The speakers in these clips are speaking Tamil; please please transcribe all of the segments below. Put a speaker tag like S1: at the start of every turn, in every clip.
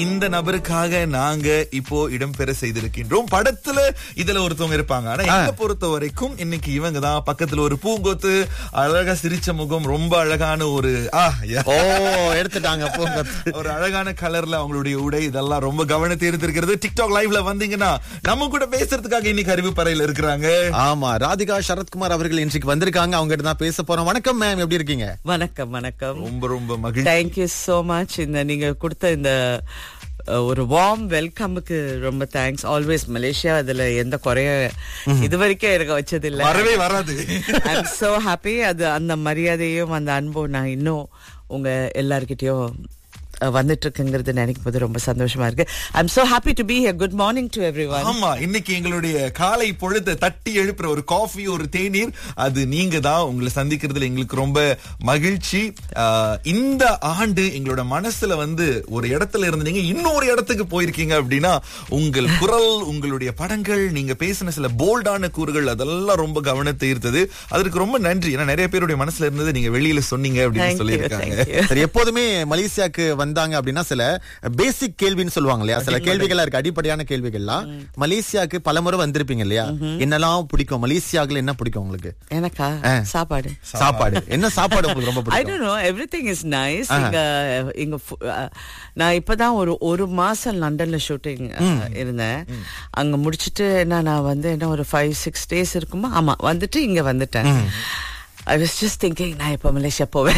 S1: இந்த நபருக்காக நாங்க இப்போ இடம்பெற செய்திருக்கின்றோம். படத்துல இதுல ஒருத்தவங்க இருப்பாங்க. ஆனா எங்க பொறுத்த வரைக்கும் இன்னைக்கு இவங்க தான். பக்கத்துல ஒரு பூங்கொத்து, அழகா சிரிச்ச முகம், ரொம்ப அழகான ஒரு
S2: எடுத்துட்டாங்க பூங்கொத்து,
S1: ஒரு அழகான கலர்ல அவங்களுடைய உடை, இதெல்லாம் ரொம்ப கவனத்தை எடுத்திருக்கிறது. டிக்டாக் லைவ்ல வந்தீங்கன்னா நம்ம கூட பேசுறதுக்காக இன்னைக்கு அறிவிப்பறையில இருக்கிறாங்க.
S2: ஆமா, ராதிகா சரத்குமார் அவர்கள் இன்றைக்கு வந்திருக்காங்க. அவங்க கிட்ட தான் பேச போறோம். வணக்கம் மேம், எப்படி இருக்கீங்க?
S3: வணக்கம் வணக்கம்.
S1: ரொம்ப ரொம்ப மகிழ்ச்சி.
S3: Thank you so much. இந்த நீங்க கொடுத்த இந்த ஒரு வார்ம் வெல்கமுக்கு ரொம்ப தேங்க்ஸ். ஆல்வேஸ் மலேசியா அதுல எந்த குறைய இது வரைக்கும் எனக்கு வச்சது இல்ல,
S1: வரவே வராது.
S3: ஐ அம் சோ ஹாப்பி. அது அந்த மரியாதையும் அந்த அன்பும் நான் இன்னும் உங்க எல்லார்கிட்டயும் வந்துட்டு இருக்குங்கிறது நினைக்கும் போது ரொம்ப சந்தோஷமா இருக்கு. ஐ am so happy to be here. Good morning to everyone.
S1: ஆமா, இன்னைக்கு எங்களுடைய காலை பொழுது தட்டி எழுப்புற ஒரு காஃபி, ஒரு தேநீர், அது நீங்க தான். உங்களை சந்திக்கிறதுல எங்களுக்கு ரொம்ப மகிழ்ச்சி. இந்த ஆண்டு எங்களோட மனசுல ஒரு இடத்துல இருந்தீங்க, இன்னொரு இடத்துக்கு போயிருக்கீங்க அப்படின்னா உங்கள் குரல், உங்களுடைய படங்கள், நீங்க பேசின சில போல்டான கூறுகள், அதெல்லாம் ரொம்ப கவனத்தை ஈர்த்தது. அதற்கு ரொம்ப நன்றி. ஏன்னா நிறைய பேருடைய மனசுல இருந்தது நீங்க வெளியில சொன்னீங்க அப்படின்னு சொல்லியிருக்காங்க.
S2: சரி, எப்போதுமே மலேசியாக்கு வந்தாங்க அப்படின்னா சில பேசிக் கேள்வின்னு சொல்லுவாங்க இல்லையா, சில கேள்விகளா இருக்கு, அடிப்படையான கேள்விகள்லாம். மலேசியாக்கு பலமுறை வந்திருப்பீங்க இல்லையா, என்னெல்லாம் பிடிக்கும் மலேசியாக்குல? என்ன பிடிக்கும் உங்களுக்கு?
S3: எனக்கா சாப்பாடு.
S2: என்ன சாப்பாடு உங்களுக்கு ரொம்ப பிடிக்கும்?
S3: I don't know, everything is nice. இங்க நான் இப்பதான் ஒரு மாசம் லண்டன்ல ஷூட்டிங் இருந்தேன். அங்க முடிச்சிட்டு நான் ஒரு 5-6 days இருக்குமா, ஆமா, வந்துட்டு இங்க வந்துட்டேன். I was just thinking நான் இப்ப மலேசியா போவேன்.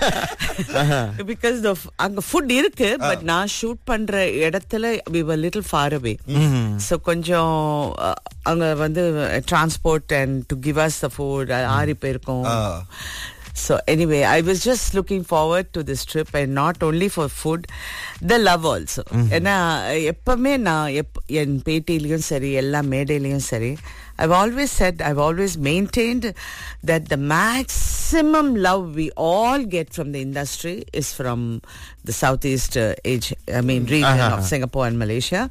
S3: Because அங்க ஃபுட் இருக்கு, பட் நான் ஷூட் பண்ற இடத்துல we were little far away. So கொஞ்சம் அங்க transport and to give us the food ஆறி போயிருக்கும். So anyway, I was just looking forward to this trip, and not only for food, the love also. ஏன்னா எப்பவுமே நான் என் பேட்டிலையும் சரி, எல்லா மேடையிலையும் சரி, I've always said, I've always maintained that the maximum love we all get from the industry is from the Southeast region of Singapore and Malaysia.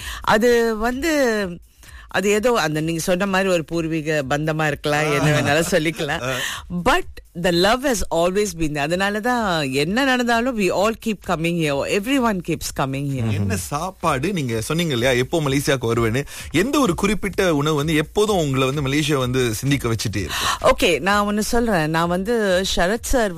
S3: அது ஏதோ நீங்க சொன்ன மாதிரி ஒரு பூர்வீக பந்தமா இருக்கலாம், என்ன வேணாலும் சொல்லிக்கலாம். But the love has always been there. அதனாலதான் என்ன நடந்தாலும் we all keep coming here. Everyone keeps coming here.
S1: என்ன சாப்பாடு நீங்க சொன்னீங்க இல்லையா, எப்போ மலேசியாவுக்கு வருவேன்னு, எந்த ஒரு குறிப்பிட்ட உணவு எப்போதும் உங்களை மலேசியா சிந்திக்க வச்சுட்டே இருக்கு?
S3: ஓகே, நான் ஒன்னு சொல்றேன். நான் சரத் சார்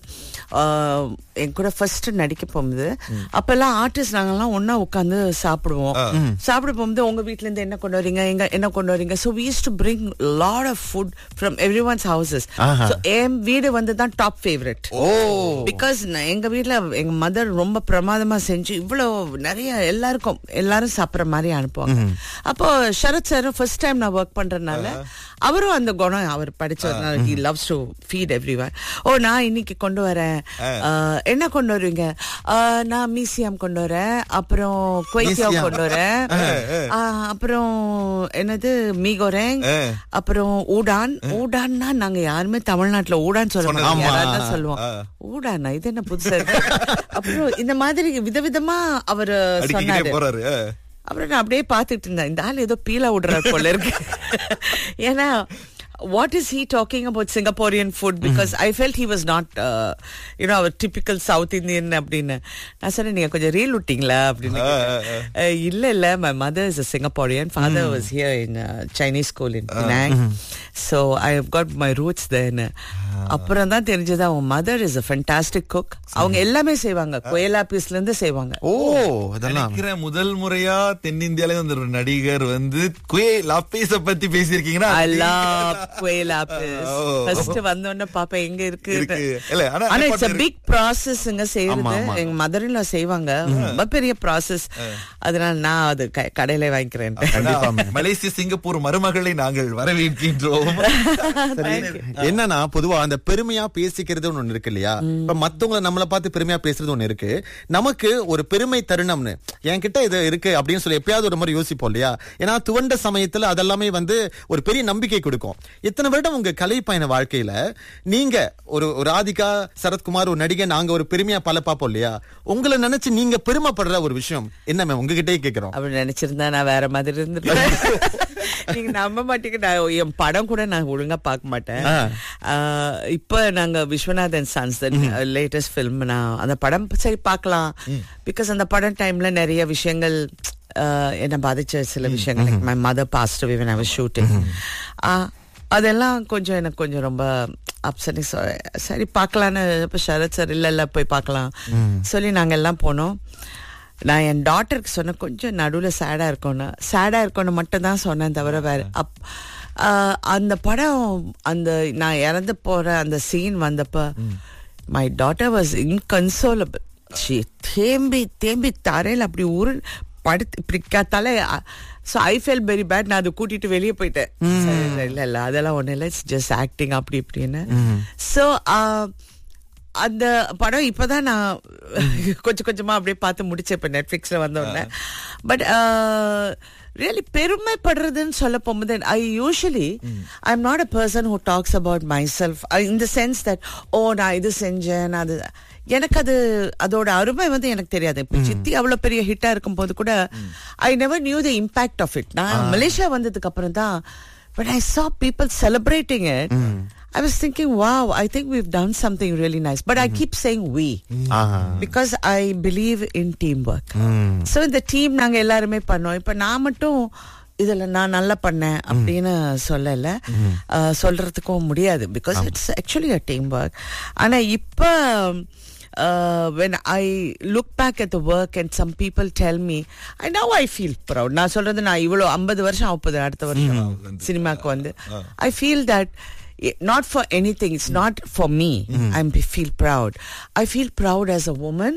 S3: என் கூட ஃபர்ஸ்ட் நடிக்க போகும்போது, அப்பெல்லாம் ஆர்டிஸ்ட் நாங்கெல்லாம் ஒன்னா உட்காந்து சாப்பிடுவோம். சாப்பிட போகும்போது உங்க வீட்டுல இருந்து என்ன கொண்டு வரீங்க, என்ன கொண்டு வரீங்க. So we used to bring lot of food from everyone's houses. So என் வீடு தான் டாப் ஃபேவரட். பிகாஸ் எங்க வீட்டுல எங்க மதர் ரொம்ப பிரமாதமா செஞ்சு இவ்வளவு நிறைய எல்லாரும் சாப்பிடுற மாதிரி அனுப்புவாங்க. அப்போ சரத் சார் ஃபர்ஸ்ட் டைம் நான் ஒர்க் பண்றதுனால அவரும் அந்த குணம் அவர் படிச்சதுனால he loves to feed everyone. நான் இன்னைக்கு கொண்டு வரேன், என்ன கொண்டு வருவீங்க? நான் மியூசியம் கொண்டு வரேன், அப்புறம் குவைத்தியாவ் கொண்டு வரேன், அப்புறம் என்னது மீகோரேங், அப்புறம் ஊடான்னா நாங்க யாருமே தமிழ்நாட்டுல ஊடான்னு சொல்லுவோம், யாராவது சொல்லுவோம் ஊடானா, இது என்ன புதுசா இருக்கு. அப்புறம் இந்த மாதிரி விதவிதமா அவரு சொன்னாரு. அப்புறம் நான் அப்படியே பாத்துட்டு இருந்தேன், இந்த ஆள் ஏதோ பீலா விடுறாரு போல இருக்கு. ஏன்னா what is he talking about Singaporean food? Because I felt he was not our typical South Indian அப்படின்னு. நான் சொன்னேன், நீங்க கொஞ்சம் ரீல் விட்டீங்களா அப்படின்னு. இல்ல my mother is a Singaporean, father was here in Chinese school in Penang, so I have got my roots there. அப்புறம் தான் தெரிஞ்சது அவங்க mother is a fantastic cook. அவங்க எல்லாமே செய்வாங்க, கோயலா பீஸ்ல இருந்து செய்வாங்க.
S1: அதெல்லாம் முதல் முறையா தென்னிந்தியால ஒரு நடிகர் கோயலா பீஸ பத்தி பேசியிருக்கீங்கன்னா,
S3: கோயலா பீஸ் ஃபர்ஸ்ட் வந்தோடனே பாப்பா எங்க இருக்கு. ஆனா இட்ஸ் a big process செய்யறது. எங்க மதர்ல செய்வாங்க, ரொம்ப பெரிய ப்ராசஸ். அதனால நான் அது கடையில வாங்கிக்கிறேன்.
S1: மலேசியா சிங்கப்பூர் மருமகளை நாங்கள் வரவேற்கின்றோம்.
S2: என்னன்னா பொதுவா அந்த பெருமையா பேசிக்கிறது ஒண்ணு இருக்கு இல்லையா, இப்ப மத்தவங்களை நம்மளை பார்த்து பெருமையா பேசுறது ஒண்ணு இருக்கு, நமக்கு ஒரு பெருமை தருணம்னு என்கிட்ட இது இருக்கு அப்படின்னு சொல்லி எப்பயாவது ஒரு மாதிரி யோசிப்போம் இல்லையா. ஏன்னா துவண்ட சமயத்துல அதெல்லாமே ஒரு பெரிய நம்பிக்கை கொடுக்கும். இத்தனை வருடம் உங்க கலை பயண வாழ்க்கையில நீங்க ஒரு ராதிகா, சரத்குமார், ஒரு நடிகை, நாங்க ஒரு பெருமையா பல பாப்போம் இல்லையா? உங்களை நினைச்சு நீங்க பெருமைப்படுற ஒரு விஷயம் என்ன மேம்? உங்ககிட்டயே கேக்குறோம்.
S3: அப்படி நினைச்சிருந்தா நான் வேற மாதிரி இருந்துருப்பேன். நீங்க நம்ப மாட்டீங்க, நான் என் படம் கூட நான் ஒழுங்கா பார்க்க மாட்டேன். இப்ப நாங்க விஸ்வநாதன் சன்ஸ் லேட்டஸ்ட் ஃபிலிம், நான் அந்த படம் சரி பார்க்கலாம். பிகாஸ் அந்த படம் டைம்ல நிறைய விஷயங்கள் என்ன பாதிச்ச சில விஷயங்கள். My mother past away when I was shooting. அதெல்லாம் கொஞ்சம் எனக்கு கொஞ்சம் ரொம்ப அப்செட்டிங். சரி பார்க்கலான்னு இப்ப சரத் சார் இல்ல போய் பார்க்கலாம் சொல்லி நாங்க எல்லாம் போனோம். நான் என் டாட்டருக்கு சொன்னேன் கொஞ்சம் நடுவில் சேடா இருக்கணும் மட்டும் தான் சொன்னேன், தவிர வேற அந்த படம் அந்த நான் இறந்து போற அந்த சீன் வந்தப்ப மை டாட்டர் வாஸ் இன்கன்சோலபிள். தேம்பி தரையில் அப்படி படுத்து இப்படி தலை. So I fell very bad. நான் அதை கூட்டிட்டு வெளியே போயிட்டேன். இல்ல அதெல்லாம் ஒன்றும் இல்லை, இட்ஸ் ஜஸ்ட் ஆக்டிங் அப்படி இப்படின்னு. ஸோ அந்த படம் இப்பதான் நான் கொஞ்சம் கொஞ்சமா அப்படியே பார்த்து முடிச்சேன் இப்ப நெட்ஃபிளிக்ஸ்ல வந்தோடனே. பட் ரியலி பெருமைப்படுறதுன்னு சொல்ல போகும்போது I am not a person who talks about my self in the sense that நான் இது செஞ்சேன். அது எனக்கு அதோட அருமை எனக்கு தெரியாது. இப்ப சித்தி அவ்வளவு பெரிய ஹிட்டா இருக்கும் போது கூட I never new the impact of it. நான் மலேசியா வந்ததுக்கு அப்புறம் தான் when I saw people celebrating it, I was thinking, wow, I think we've done something really nice. But I keep saying we, because I believe in teamwork. So in the team, நாங்க எல்லாருமே பண்ணோம். இப்ப நான் மட்டும் இதுல நான் நல்லா பண்ணேன் அப்படின்னு சொல்றதுக்கும் முடியாது, because it's actually a teamwork. ஆனா இப்ப when I look back at the work and some people tell me, I feel proud. நான் சொல்றது நான் இவ்வளவு 50 வருஷம் ஆகுது அடுத்த வருஷம் சினிமாக்கு வந்து. I feel that not for anything, it's not for me. I feel proud. I feel proud as a woman.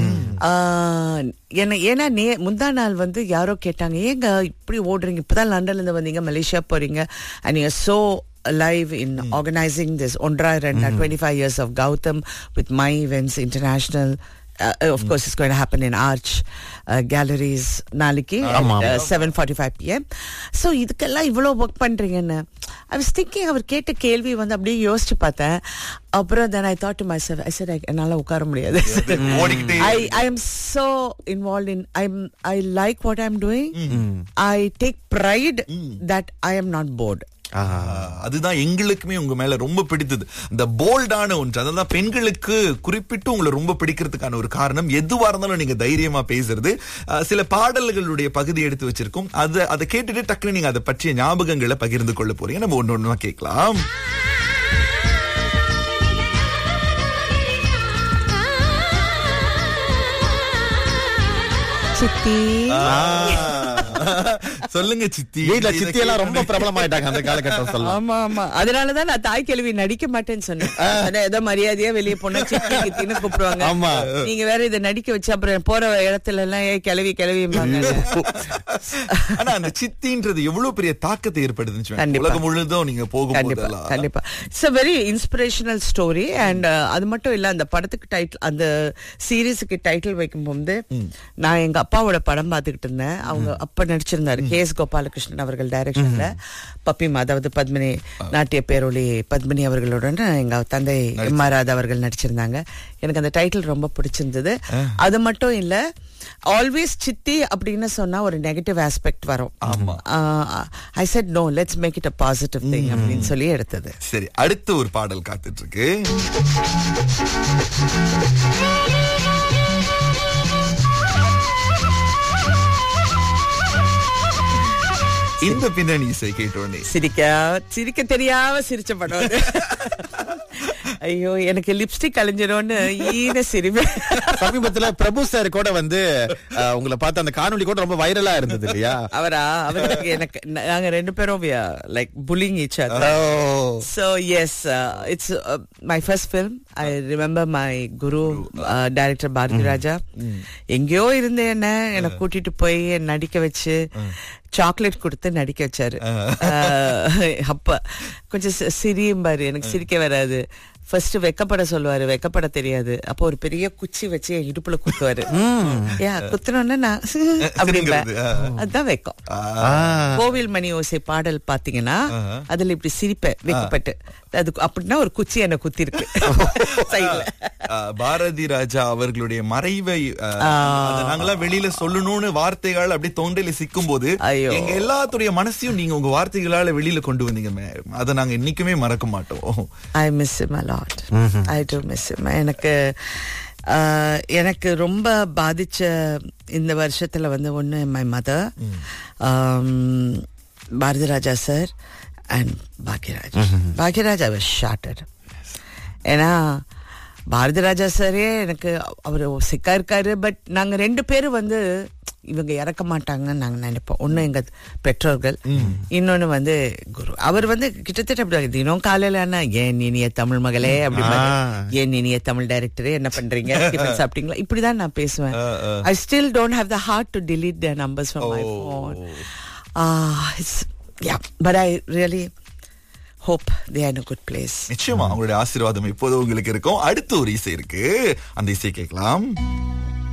S3: ஏன்னா முந்தா நாள் வந்து யாரோ கேட்டாங்க, ஏங்க இப்படி ஓடுறீங்க, இப்பதான் லண்டன்ல இருந்து வந்தீங்க, மலேசியா போறீங்க, and you're so alive in organizing this Ondra Renda 25 years of Gautam with my events international. Of course it's going to happen in Arch Galleries naliki at 7:45 p.m. So idukella ivlo work pandringena I was thinking அவர் கேட்ட கேள்வி வந்து அப்படியே யோசிச்சு பார்த்தேன். அப்புறம் then I thought to myself, I said என்னால உட்கார முடியாது. I am so involved in I like what I'm doing. I take pride that I am not bored.
S1: அதுதான் எங்களுக்குமே உங்க மேல ரொம்ப பிடித்தது, இந்த போல்டான ஒன்று. அதான் பெண்களுக்கு குறிப்பிட்டு உங்களை ரொம்ப பிடிக்கிறதுக்கான ஒரு காரணம். எதுவா இருந்தாலும் நீங்க தைரியமா பேசுறது. சில பாடல்களுடைய பகுதி எடுத்து வச்சிருக்கோம், அதை கேட்டுட்டு டக்குனு நீங்க அதை பற்றிய ஞாபகங்களை பகிர்ந்து கொள்ள போறீங்க. நம்ம ஒண்ணு கேட்கலாம்.
S3: சித்தி
S1: சொல்லுங்க சித்தி.
S2: வீட்ல சித்தி எல்லாம் ரொம்ப பிரபலமாயிட்டாங்க அந்த காலகட்டம் சொல்லலாம்.
S3: ஆமா ஆமா, அதனாலதான் நான் தாய் கேள்வி நடிக்க மாட்டேன்னு சொன்னேன். ஏதோ மரியாதையா வெளியே போனா சித்தி கித்தின்னு கூப்பிடுவாங்க. ஆமா, நீங்க வேற இதை நடிக்க வச்சு அப்புறம் போற இடத்துல எல்லாம் கிளவி
S1: ஆனா அந்த சித்தின்றது எவ்வளவு பெரிய தாக்கத்தை ஏற்படுத்துச்சு உலகம் முழுதும் நீங்க போகும்போது.
S3: கண்டிப்பா it's a very inspirational story. and அது மட்டும் இல்ல, அந்த படத்துக்கு டைட்டில், அந்த சீரீஸுக்கு டைட்டில் வைக்கும் போது நான் எங்க அப்பாவோட படம் பார்த்துக்கிட்டு இருந்தேன். அவங்க அப்ப நடிச்சிருந்தாரு KS கோபாலகிருஷ்ணன் அவர்கள் டைரக்ஷன்ல பப்பிமா, அதாவது பத்மினி நாட்டிய பேரொளி பத்மினி அவர்களுடன் எங்க தந்தை MR ராதா அவர்கள் நடிச்சிருந்தாங்க. எனக்கு அந்த டைட்டில் ரொம்ப பிடிச்சிருந்தது. அது மட்டும் இல்ல, ஆல்வேஸ் சித்தி அப்படின்னு சொன்னா ஒரு நெகட்டிவ் ஆஸ்பெக்ட் வரும். I said no, let's make it a positive thing அப்படின்னு சொல்லி எடுத்தது.
S1: சரி, அடுத்த ஒரு பாடல் காத்துட்டு இருக்கு. இந்த பின்னணி இசை கேட்டோன்னே
S3: சிரிக்க தெரியாம சிரிச்ச படம். ஐயோ, எனக்கு லிப்ஸ்டிக் கலைஞ்சிடும்னு ஈன சிரிப்பேன்.
S2: சமீபத்துல பிரபு சார் கூட வந்து உங்களை பார்த்து அந்த காணொளி கூட ரொம்ப வைரலா இருந்தது இல்லையா?
S3: அவருக்கு எனக்கு நாங்க ரெண்டு பேரும் like bullying each other. So yes, it's my first film. I remember my guru, director Bharati Raja, எங்கேயோ இருந்து என்ன கூட்டிட்டு போய் நடிக்க வச்சு சாக்லேட் கொடுத்து நடிக்க வச்சாரு. அப்ப கொஞ்சம் சிரியும் பாரு, எனக்கு சிரிக்க வராது. ஃபர்ஸ்ட் வெக்கப்பட சொல்லுவாரு, வெக்கப்பட தெரியாது. அப்போ ஒரு பெரிய குச்சி வச்சு என் இடுப்புல குத்துவாரு. குத்துனோன்னு நான் அப்படிம்பேன். அதுதான் வெக்கம். கோவில் மணி ஓசை பாடல் பாத்தீங்கன்னா அதுல இப்படி சிரிப்பேன் வெக்கப்பட்டு. அது அப்படின்னா ஒரு குச்சி என்ன குத்தி இருக்கு சைடுல.
S1: பாரதி ராஜா அவர்களுடைய மறைவை நாங்கெல்லாம் வெளியில சொல்லணும்னு வார்த்தைகள் அப்படியே தொண்டையில சிக்கும் போது எங்க எல்லாத்துடைய மனசையும் நீங்க உங்க வார்த்தைகளால வெளியில கொண்டு வந்தீங்க. அதை நாங்க இன்னைக்குமே மறக்க மாட்டோம்.
S3: I miss him a lot. I do miss him. எனக்கு ரொம்ப பாதிச்ச இந்த வருஷத்துல வந்து ஒண்ணு my mother, Bharathi Raja sir and Bhagyaraj. Bhagyaraj I was shattered. ஏன்னா பாரதி ராஜா சாரே எனக்கு அவர் சிக்கா இருக்காரு. பட் நாங்க 2 பேரும் வந்து இவங்க இறக்க மாட்டாங்கன்னு நாங்க நினைப்போம். ஒண்ணு எங்க பெற்றோர்கள், இன்னொன்னு வந்து குரு. அவர் வந்து கிட்டத்தட்ட அப்படி தினம் காலையில ஏன் இனிய தமிழ் மகளே அப்படி, ஏன் இனிய தமிழ் டைரக்டரே என்ன பண்றீங்க, சாப்பிட்டீங்களா, இப்படிதான் நான் பேசுவேன். I still don't have the heart to delete their numbers from my phone. Yeah, but I really hope they are in a good place.
S1: நிச்சயமா அவங்களுடைய ஆசீர்வாதம் இப்போது உங்களுக்கு இருக்கும். அடுத்த ஒரு இசை இருக்கு, அந்த இசை கேட்கலாம்.